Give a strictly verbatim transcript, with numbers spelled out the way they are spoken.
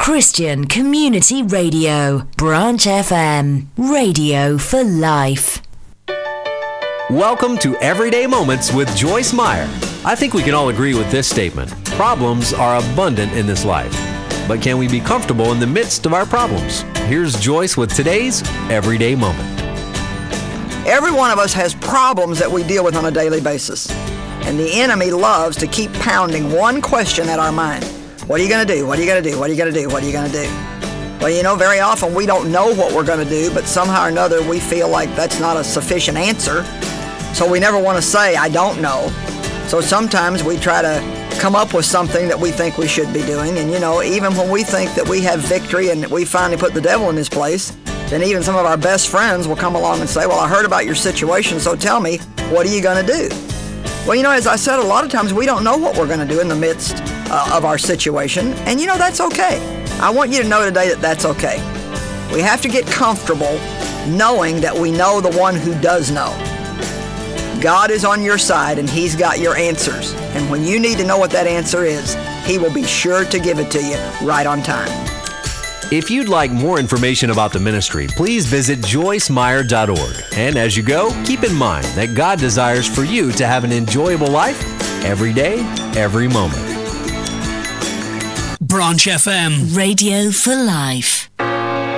Christian Community Radio, Branch F M, radio for life. Welcome to Everyday Moments with Joyce Meyer. I think we can all agree with this statement. Problems are abundant in this life. But can we be comfortable in the midst of our problems? Here's Joyce with today's Everyday Moment. Every one of us has problems that we deal with on a daily basis. And the enemy loves to keep pounding one question at our mind. What are you going to do? What are you going to do? What are you going to do? What are you going to do? Well, you know, very often we don't know what we're going to do, but somehow or another we feel like that's not a sufficient answer. So we never want to say, I don't know. So sometimes we try to come up with something that we think we should be doing. And, you know, even when we think that we have victory and we finally put the devil in his place, then even some of our best friends will come along and say, well, I heard about your situation, so tell me, what are you going to do? Well, you know, as I said, a lot of times we don't know what we're going to do in the midst uh, of our situation. And, you know, that's okay. I want you to know today that that's okay. We have to get comfortable knowing that we know the one who does know. God is on your side and He's got your answers. And when you need to know what that answer is, He will be sure to give it to you right on time. If you'd like more information about the ministry, please visit joyce meyer dot org. And as you go, keep in mind that God desires for you to have an enjoyable life every day, every moment. Branch F M, radio for life.